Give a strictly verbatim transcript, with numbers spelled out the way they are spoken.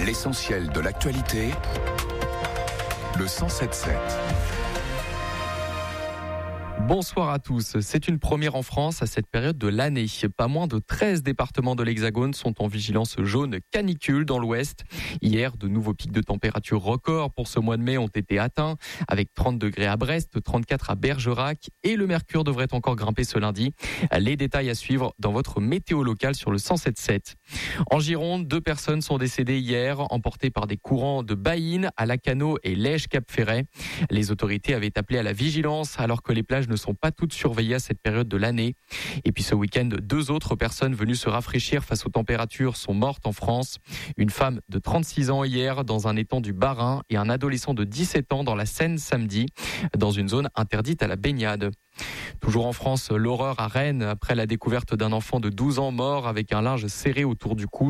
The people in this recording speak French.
L'essentiel de l'actualité, le cent sept sept. Bonsoir à tous. C'est une première en France à cette période de l'année. Pas moins de treize départements de l'Hexagone sont en vigilance jaune canicule dans l'Ouest. Hier, de nouveaux pics de température records pour ce mois de mai ont été atteints, avec trente degrés à Brest, trente-quatre à Bergerac, et le mercure devrait encore grimper ce lundi. Les détails à suivre dans votre météo locale sur le cent sept sept. En Gironde, deux personnes sont décédées hier, emportées par des courants de Baïnes à Lacanau et Lège-Cap-Ferret. Les autorités avaient appelé à la vigilance alors que les plages ne sont pas toutes surveillées à cette période de l'année. Et puis ce week-end, deux autres personnes venues se rafraîchir face aux températures sont mortes en France. Une femme de trente-six ans hier dans un étang du Bas-Rhin et un adolescent de dix-sept ans dans la Seine samedi, dans une zone interdite à la baignade. Toujours en France, l'horreur à Rennes après la découverte d'un enfant de douze ans mort avec un linge serré autour du cou